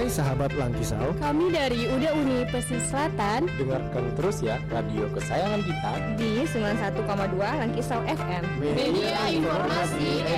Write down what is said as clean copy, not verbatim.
Hai sahabat Langkisau, kami dari UDA Uni Pesisir Selatan. dengarkan terus ya radio kesayangan kita Di 91,2 Langkisau FM. Media informasi